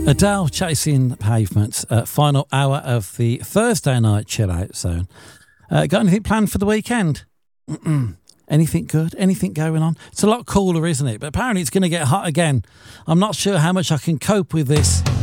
Adele, Chasing Pavement, final hour of the Thursday night chill out zone. Got anything planned for the weekend? Anything good? Anything going on? It's a lot cooler, isn't it? But apparently it's going to get hot again. I'm not sure how much I can cope with this.